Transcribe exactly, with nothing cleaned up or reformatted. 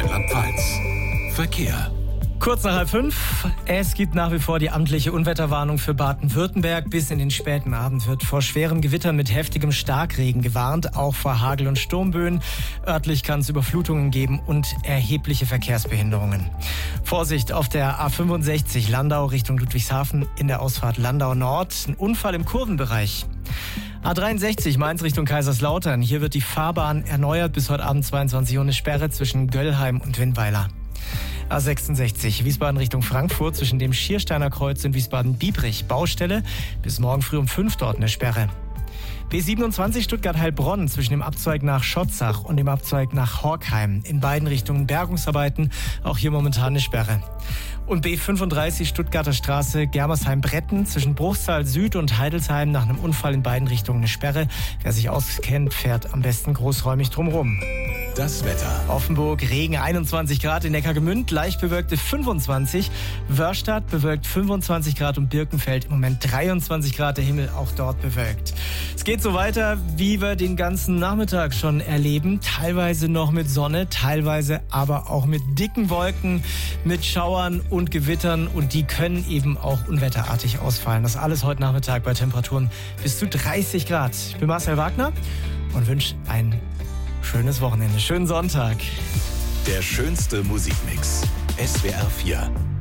Rheinland-Pfalz. Verkehr. Kurz nach halb fünf. Es gibt nach wie vor die amtliche Unwetterwarnung für Baden-Württemberg. Bis in den späten Abend wird vor schweren Gewittern mit heftigem Starkregen gewarnt, auch vor Hagel- und Sturmböen. Örtlich kann es Überflutungen geben und erhebliche Verkehrsbehinderungen. Vorsicht auf der A fünfundsechzig Landau Richtung Ludwigshafen in der Ausfahrt Landau Nord. Ein Unfall im Kurvenbereich. A dreiundsechzig Mainz Richtung Kaiserslautern. Hier wird die Fahrbahn erneuert. Bis heute Abend zweiundzwanzig Uhr eine Sperre zwischen Göllheim und Winnweiler. A sechsundsechzig Wiesbaden Richtung Frankfurt zwischen dem Schiersteiner Kreuz und Wiesbaden-Biebrich. Baustelle. Bis morgen früh um fünf dort eine Sperre. B siebenundzwanzig Stuttgart-Heilbronn zwischen dem Abzweig nach Schotzach und dem Abzweig nach Horkheim. In beiden Richtungen Bergungsarbeiten. Auch hier momentan eine Sperre. Und B fünfunddreißig Stuttgarter Straße Germersheim-Bretten zwischen Bruchsal Süd und Heidelsheim nach einem Unfall in beiden Richtungen eine Sperre. Wer sich auskennt, fährt am besten großräumig drumherum. Das Wetter. Offenburg, Regen einundzwanzig Grad, in Neckargemünd leicht bewölkte fünfundzwanzig, Wörstadt bewölkt fünfundzwanzig Grad und Birkenfeld im Moment dreiundzwanzig Grad, der Himmel auch dort bewölkt. Es geht so weiter, wie wir den ganzen Nachmittag schon erleben, teilweise noch mit Sonne, teilweise aber auch mit dicken Wolken, mit Schauern und Gewittern und die können eben auch unwetterartig ausfallen. Das alles heute Nachmittag bei Temperaturen bis zu dreißig Grad. Ich bin Marcel Wagner und wünsche ein schönes Wochenende, schönen Sonntag. Der schönste Musikmix. S W R vier.